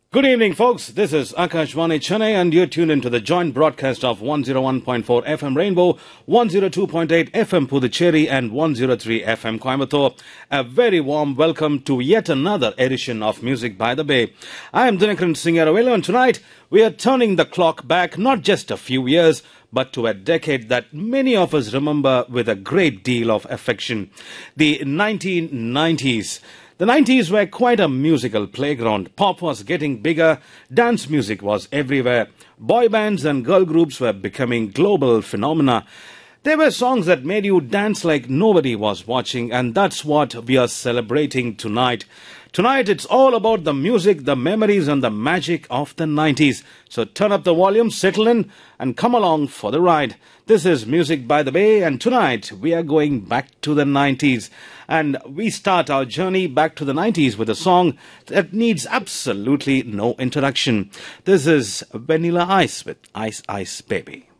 Good evening, folks. This is Akashvani Chennai, and you're tuned into the joint broadcast of 101.4 FM Rainbow, 102.8 FM Puducherry, and 103 FM Coimbatore. A very warm welcome to yet another edition of Music by the Bay. I am Dinakaran Singaravelu, and tonight we are turning the clock back not just a few years, but to a decade that many of us remember with a great deal of affection. The 1990s. The 90s were quite a musical playground. Pop was getting bigger, dance music was everywhere. Boy bands and girl groups were becoming global phenomena. There were songs that made you dance like nobody was watching, and that's what we are celebrating tonight. Tonight it's all about the music, the memories and the magic of the 90s. So turn up the volume, settle in and come along for the ride. This is Music by the Bay, and tonight we are going back to the 90s. And we start our journey back to the 90s with a song that needs absolutely no introduction. This is Vanilla Ice with Ice Ice Baby.